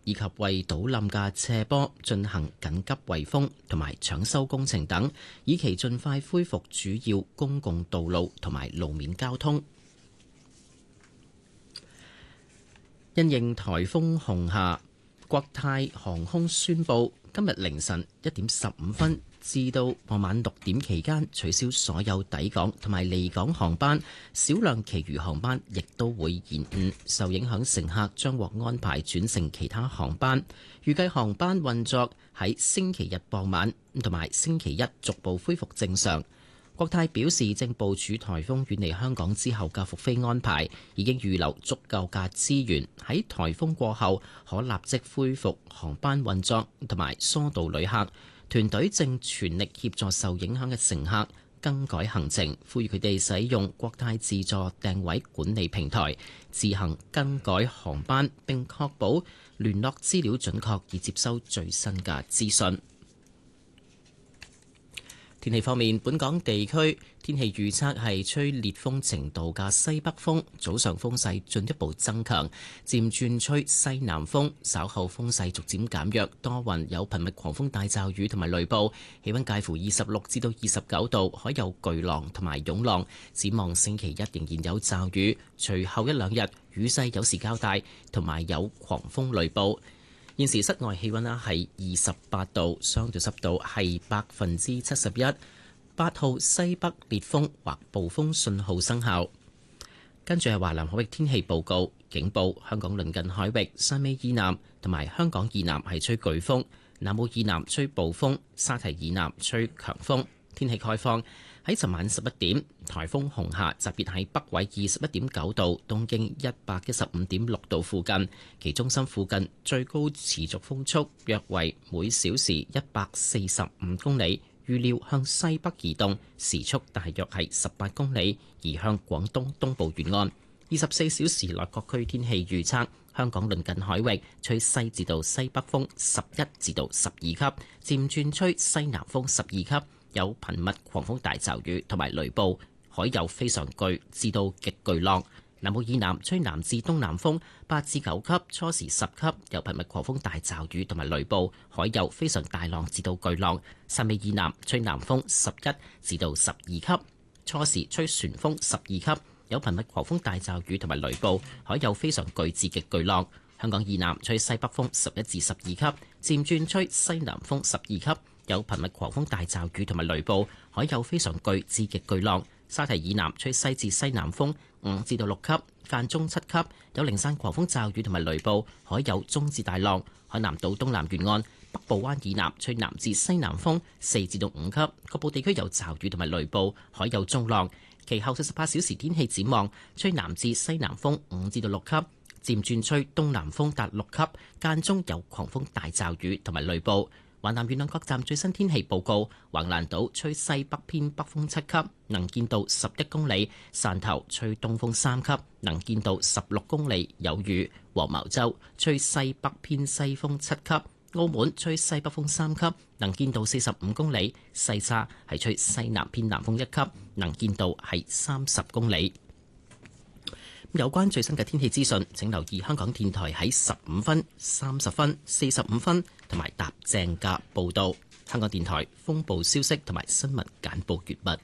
以及為倒冧嘅斜坡進行緊急圍封同埋搶修工程等，以期盡快恢復主要公共道路同埋路面交通。因應颱風紅夏，國泰航空宣布今日凌晨1點15分至到傍晚6點期間取消所有抵港同埋離港航班，少量其餘航班亦都會延誤。受影響乘客將獲安排轉乘其他航班，預計航班運作喺星期日傍晚同埋星期一逐步恢復正常。國泰表示，正部署颱風遠離香港之後嘅復飛安排，已經預留足夠嘅資源，喺颱風過後可立即恢復航班運作同埋疏導旅客。團隊正全力協助受影響嘅乘客更改行程，呼籲佢哋使用國泰自助訂位管理平台自行更改航班，並確保聯絡資料準確，以接收最新嘅資訊。天氣方面，本港地區天氣預測係吹烈風程度嘅西北風，早上風勢進一步增強，漸轉吹西南風，稍後風勢逐漸減弱，多雲，有頻密狂風大驟雨同埋雷暴，氣溫介乎26至到29度，海有巨浪同埋湧浪。展望星期一仍然有驟雨，隨後一兩日雨勢有時較大，同埋有狂風雷暴。現時室外氣溫係28度，相對濕度係71%，8號西北烈風或暴風信號生效。跟住係華南海域天氣報告，警報香港鄰近海域、汕尾以南同埋香港以南係吹颶風，南澳以南吹暴風，沙堤以南吹強風。天氣概況。喺尋晚11點，颱風紅夏集結喺北緯21.9度、東經115.6度附近，其中心附近最高持續風速約為每小時145公里，預料向西北移動，時速大約係18公里，移向廣東東部沿岸。24小時內各區天氣預測：香港鄰近海域吹西至到西北風11至到12級，漸轉吹西南風12級。有頻密狂風大驟雨同埋雷暴，海有非常巨至到極巨浪。南澳以南吹南至東南風8至9級，初時10級，有頻密狂風大驟雨同埋雷暴，海有非常大浪至到巨浪。汕尾以南吹南風11至到12級，初時吹旋風12級，有頻密狂風大驟雨同埋雷暴，海有非常巨至極巨浪。香港以南吹西北風11至12級，漸轉吹西南風12級。有頻密狂風大驟雨同埋雷暴，海有非常巨至極巨浪。沙堤以南吹西至西南風5至到6級，間中7級，有零散狂風驟雨同埋雷暴，海有中至大浪。海南島東南沿岸、北部灣以南吹南至西南風4至到5級，局部地區有驟雨同埋雷暴，海有中浪。其後48小時天氣展望，吹南至西南風5至到6級，漸轉吹東南風達6級，間中有狂風大驟雨同埋雷暴。華南沿岸各站最新天氣報告：橫瀾島吹西北偏北風7級，能見度11公里；汕頭吹東風3級，能見度16公里，有雨；黃茅洲吹西北偏西風7級；澳門吹西北風3級，能見度45公里；西沙係吹西南偏南風1級，能見度係30公里。有關最新嘅天氣資訊，請留意香港電台喺15分、30分、45分同埋踏正嘅報導。香港電台風暴消息同埋新聞簡報完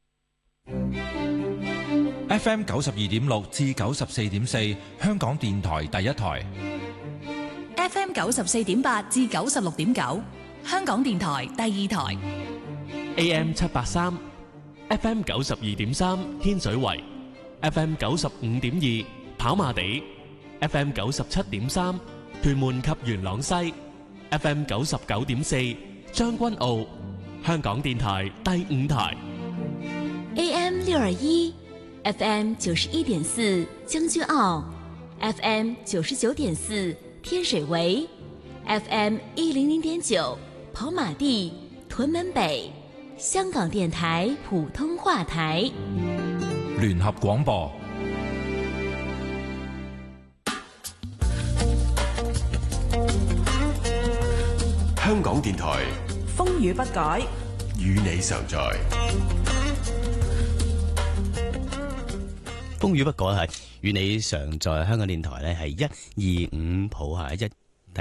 畢。 FM 92.6至94.4，香港電台第一台。 FM 94.8至96.9，香港電台第二台。 AM 783 ，FM 92.3，天水圍。FM 95.2跑馬地 ，FM 97.3屯門及元朗西 ，FM 99.4將軍澳，香港電台第五台 AM 621 ，FM 91.4將軍澳 ，FM 99.4天水圍 ，FM 100.9跑馬地屯門北，香港電台普通話台。 聯合廣播， 香港電台風雨不改， 與你常在。 風雨不改係與你常在。香港電台呢係125普下